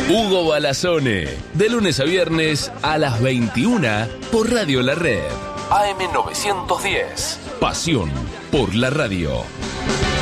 Hugo Balazone, de lunes a viernes a las 21 por Radio La Red. AM 910. Pasión por la radio.